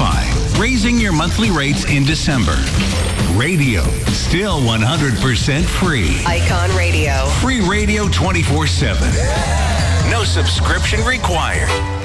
Wi-Fi, raising your monthly rates in December. Radio, still 100% free. Icon Radio. Free radio 24/7. No subscription required.